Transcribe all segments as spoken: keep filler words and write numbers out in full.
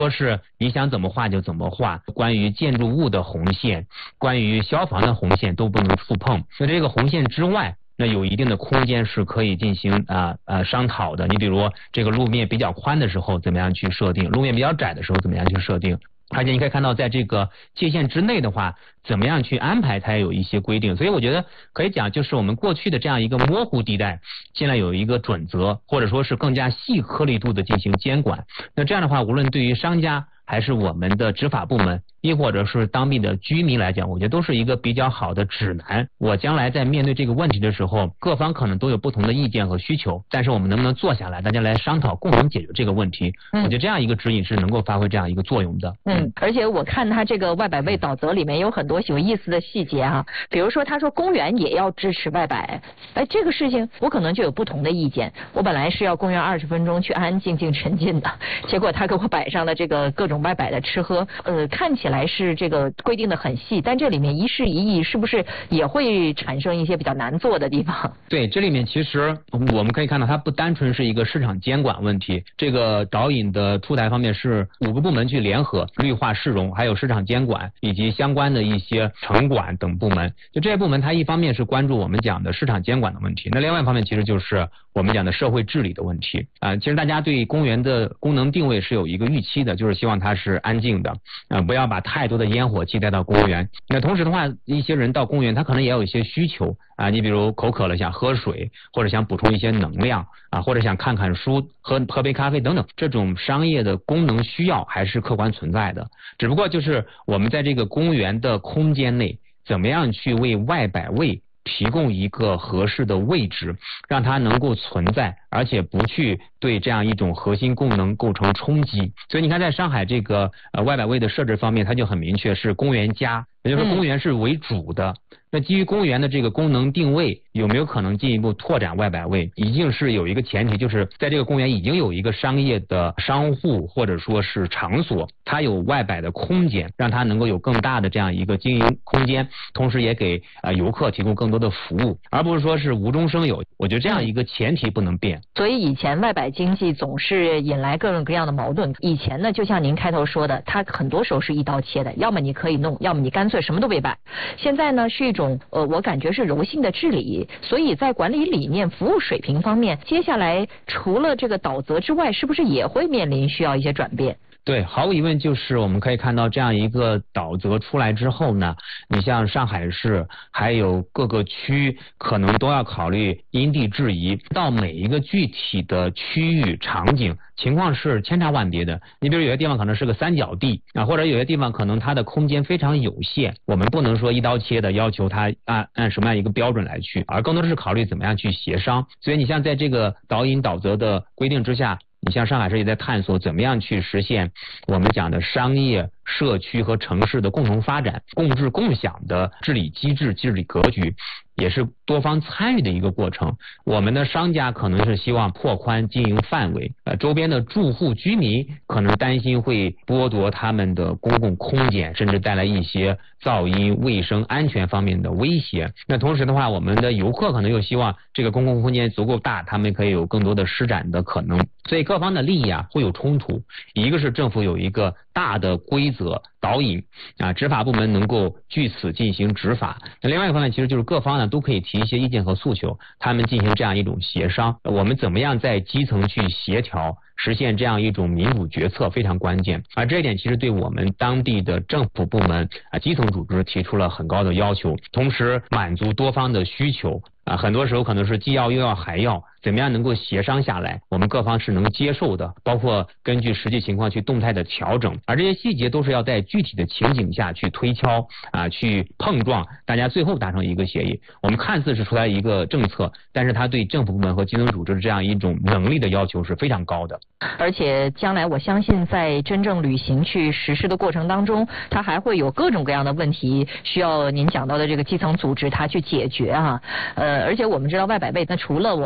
说是你想怎么画就怎么画，关于建筑物的红线，关于消防的红线都不能触碰。那这个红线之外，那有一定的空间是可以进行啊呃商讨的。你比如这个路面比较宽的时候，怎么样去设定；路面比较窄的时候，怎么样去设定。而且你可以看到，在这个界限之内的话，怎么样去安排才有一些规定。所以我觉得可以讲，就是我们过去的这样一个模糊地带，现在有一个准则，或者说是更加细颗粒度的进行监管。那这样的话，无论对于商家还是我们的执法部门，亦或者是当地的居民来讲，我觉得都是一个比较好的指南。我将来在面对这个问题的时候，各方可能都有不同的意见和需求，但是我们能不能坐下来，大家来商讨，共同解决这个问题？嗯、我觉得这样一个指引是能够发挥这样一个作用的。 嗯，而且我看他这个外摆位导则里面有很多有意思的细节啊，比如说他说公园也要支持外摆，哎，这个事情我可能就有不同的意见。我本来是要公园二十分钟去安安静静沉浸的，结果他给我摆上了这个各种外摆的吃喝，呃，看起来是这个规定的很细，但这里面一事一议，是不是也会产生一些比较难做的地方？ 对，这里面其实我们可以看到，它不单纯是一个市场监管问题。这个导引的出台方面是五个部门去联合，绿化市容，还有市场监管以及相关的一些城管等部门。就这些部门，它一方面是关注我们讲的市场监管的问题，那另外一方面其实就是我们讲的社会治理的问题啊、呃。其实大家对公园的功能定位是有一个预期的，就是希望它是安静的，啊、呃，不要把太多的烟火气带到公园。那同时的话，一些人到公园，他可能也有一些需求啊，你比如口渴了想喝水，或者想补充一些能量啊，或者想看看书、喝喝杯咖啡等等，这种商业的功能需要还是客观存在的。只不过就是我们在这个公园的空间内，怎么样去为外摆位提供一个合适的位置，让它能够存在，而且不去对这样一种核心功能构成冲击。所以你看，在上海这个呃外摆位的设置方面，它就很明确是公园加，也就是说公园是为主的。嗯、那基于公园的这个功能定位，有没有可能进一步拓展外摆位？一定是有一个前提，就是在这个公园已经有一个商业的商户或者说是场所，它有外摆的空间，让它能够有更大的这样一个经营空间，同时也给呃游客提供更多的服务，而不是说是无中生有。我觉得这样一个前提不能变。 所以以前外摆经济总是引来各种各样的矛盾。以前呢，就像您开头说的，它很多时候是一刀切的，要么你可以弄，要么你干脆什么都别摆。现在呢，是一种呃，我感觉是柔性的治理。所以在管理理念、服务水平方面，接下来除了这个导则之外，是不是也会面临需要一些转变？ 对，毫无疑问，就是我们可以看到这样一个导则出来之后呢，你像上海市还有各个区可能都要考虑因地制宜，到每一个具体的区域场景情况是千差万别的。你比如有些地方可能是个三角地啊，或者有些地方可能它的空间非常有限，我们不能说一刀切的要求它按按什么样一个标准来去，而更多的是考虑怎么样去协商。所以你像在这个导引导则的规定之下，你像上海市也在探索怎么样去实现我们讲的商业、社区和城市的共同发展、共治共享的治理机制、治理格局，也是多方参与的一个过程。我们的商家可能是希望拓宽经营范围，呃，周边的住户居民可能担心会剥夺他们的公共空间，甚至带来一些噪音、卫生、安全方面的威胁。那同时的话，我们的游客可能又希望这个公共空间足够大，他们可以有更多的施展的可能。所以各方的利益啊会有冲突，一个是政府有一个大的规则导引啊，执法部门能够据此进行执法。那另外一方面，其实就是各方呢都可以提一些意见和诉求，他们进行这样一种协商。我们怎么样在基层去协调，实现这样一种民主决策非常关键。而这一点其实对我们当地的政府部门啊、基层组织提出了很高的要求，同时满足多方的需求。啊，很多时候可能是既要又要还要，怎么样能够协商下来，我们各方是能接受的，包括根据实际情况去动态的调整，而这些细节都是要在具体的情景下去推敲啊，去碰撞，大家最后达成一个协议。我们看似是出来一个政策，但是它对政府部门和基层组织的这样一种能力的要求是非常高的。 而且将来我相信在真正履行去实施的过程当中，它还会有各种各样的问题需要您讲到的这个基层组织它去解决啊。呃，而且我们知道外摆位，那除了我们前面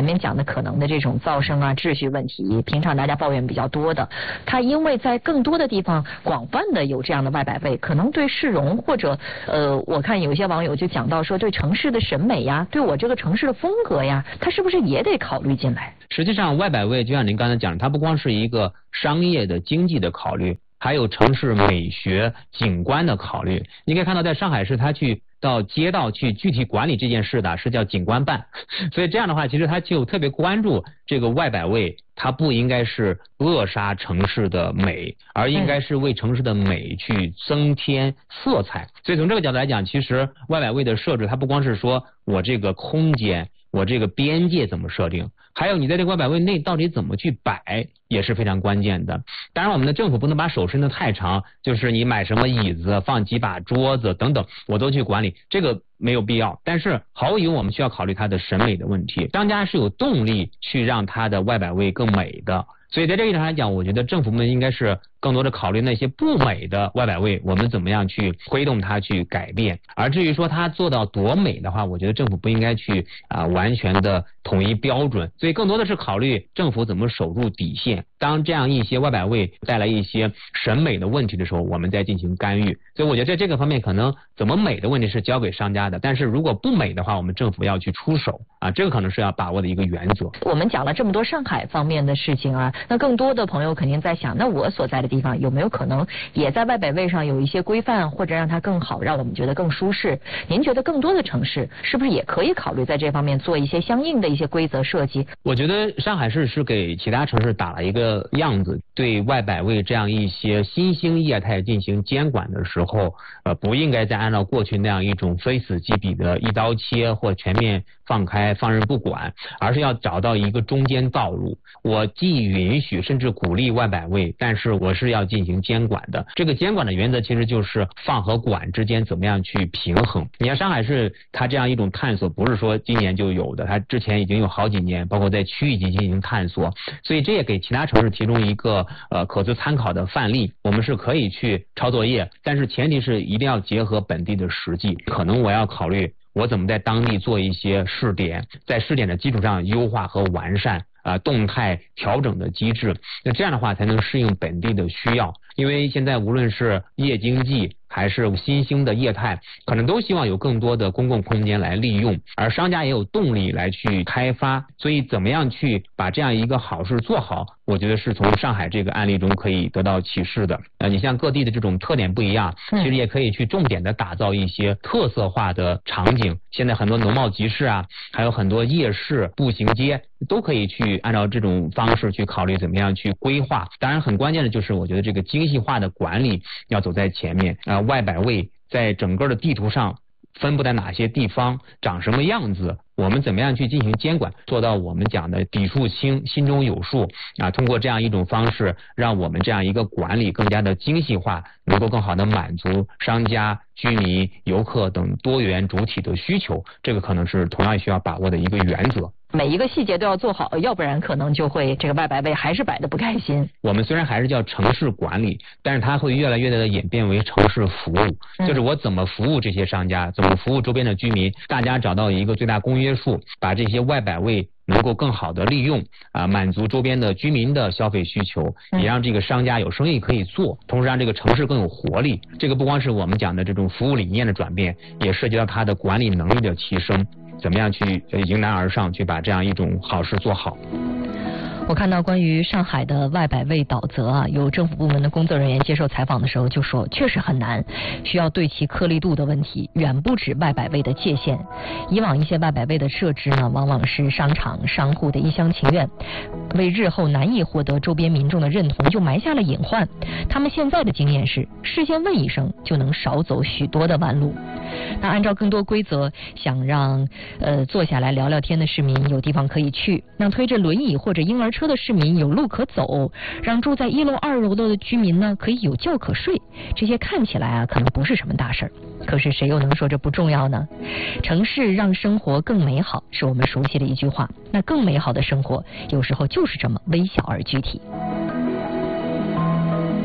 面讲的可能的这种噪声啊、秩序问题，平常大家抱怨比较多的，它因为在更多的地方广泛的有这样的外摆位，可能对市容或者呃，我看有一些网友就讲到说，对城市的审美呀，对我这个城市的风格呀，它是不是也得考虑进来？ 实际上，外摆位就像您刚才讲的，它不光是一个商业的经济的考虑，还有城市美学景观的考虑。你可以看到，在上海市，它去到街道去具体管理这件事的是叫景观办，所以这样的话，其实它就特别关注这个外摆位，它不应该是扼杀城市的美，而应该是为城市的美去增添色彩。所以从这个角度来讲，其实外摆位的设置，它不光是说我这个空间，我这个边界怎么设定，还有你在这个外摆位内到底怎么去摆，也是非常关键的。当然我们的政府不能把手伸得太长，就是你买什么椅子，放几把桌子等等，我都去管理，这个没有必要。但是毫无疑问，我们需要考虑它的审美的问题。商家是有动力去让它的外摆位更美的，所以在这个意义上来讲，我觉得政府们应该是更多的考虑那些不美的外摆位，我们怎么样去推动它去改变。而至于说它做到多美的话，我觉得政府不应该去啊、呃、完全的统一标准，所以更多的是考虑政府怎么守住底线。当这样一些外摆位带来一些审美的问题的时候，我们再进行干预。所以我觉得在这个方面，可能怎么美的问题是交给商家的，但是如果不美的话，我们政府要去出手啊，这个可能是要把握的一个原则。 我们讲了这么多上海方面的事情啊，那更多的朋友肯定在想，那我所在的地方有没有可能也在外摆位上有一些规范，或者让它更好，让我们觉得更舒适？您觉得更多的城市是不是也可以考虑在这方面做一些相应的一些规则设计？ 我觉得上海市是给其他城市打了一个样子，对外摆位这样一些新兴业态进行监管的时候，呃，不应该再按照过去那样一种非死即彼的一刀切或全面放开放任不管，而是要找到一个中间道路。我既允许甚至鼓励外摆位，但是我是要进行监管的。这个监管的原则其实就是放和管之间怎么样去平衡。你看上海市它这样一种探索不是说今年就有的，它之前已经有好几年，包括在区域级进行探索，所以这也给其他城市提供一个呃可资参考的范例。我们是可以去抄作业，但是前提是一定要结合本地的实际。可能我要考虑我怎么在当地做一些试点，在试点的基础上优化和完善啊、呃、动态调整的机制，那这样的话才能适应本地的需要。因为现在无论是夜经济还是新兴的业态，可能都希望有更多的公共空间来利用，而商家也有动力来去开发。所以怎么样去把这样一个好事做好，我觉得是从上海这个案例中可以得到启示的。呃，你像各地的这种特点不一样，其实也可以去重点的打造一些特色化的场景。现在很多农贸集市啊，还有很多夜市、步行街，都可以去按照这种方式去考虑怎么样去规划。当然很关键的就是我觉得这个精细化的管理要走在前面啊、呃，外摆位在整个的地图上分布在哪些地方，长什么样子，我们怎么样去进行监管，做到我们讲的底数清，心中有数啊。通过这样一种方式，让我们这样一个管理更加的精细化，能够更好的满足商家、居民、游客等多元主体的需求，这个可能是同样需要把握的一个原则。 每一个细节都要做好，要不然可能就会这个外摆位还是摆得不开心。 我们虽然还是叫城市管理，但是它会越来越的演变为城市服务，就是我怎么服务这些商家，怎么服务周边的居民，大家找到一个最大公约数，把这些外摆位能够更好的利用啊，满足周边的居民的消费需求，也让这个商家有生意可以做，同时让这个城市更有活力。这个不光是我们讲的这种服务理念的转变，也涉及到它的管理能力的提升，怎么样去迎难而上，去把这样一种好事做好。 我看到关于上海的外摆位导则啊，有政府部门的工作人员接受采访的时候就说，确实很难，需要对其颗粒度的问题远不止外摆位的界限。以往一些外摆位的设置呢，往往是商场商户的一厢情愿，为日后难以获得周边民众的认同就埋下了隐患。他们现在的经验是，事先问一声就能少走许多的弯路。那按照更多规则，想让呃坐下来聊聊天的市民有地方可以去，让推着轮椅或者婴儿车的市民有路可走，让住在一楼二楼的居民呢可以有觉可睡。这些看起来啊可能不是什么大事儿，可是谁又能说这不重要呢？城市让生活更美好是我们熟悉的一句话，那更美好的生活有时候就是这么微小而具体。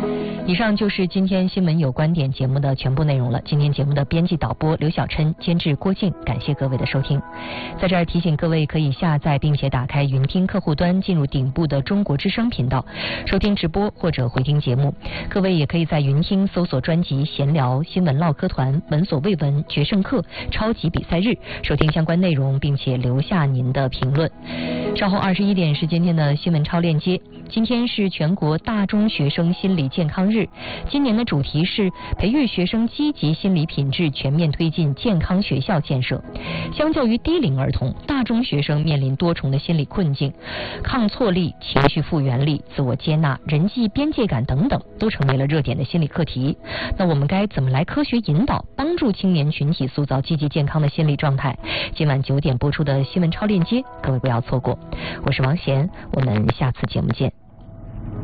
以上就是今天新闻有观点节目的全部内容了。今天节目的编辑导播刘晓琛，监制郭静，感谢各位的收听。在这儿提醒各位，可以下载并且打开云听客户端，进入顶部的中国之声频道，收听直播或者回听节目。各位也可以在云听搜索专辑闲聊、新闻唠嗑团、闻所未闻、决胜课、超级比赛日，收听相关内容，并且留下您的评论。稍后二十一点是今天的新闻超链接。今天是全国大中学生心理健康日，今年的主题是培育学生积极心理品质，全面推进健康学校建设。相较于低龄儿童，大中学生面临多重的心理困境，抗挫力、情绪复原力、自我接纳、人际边界感等等，都成为了热点的心理课题。那我们该怎么来科学引导，帮助青年群体塑造积极健康的心理状态？今晚九点播出的新闻超链接，各位不要错过。我是王贤，我们下次节目见。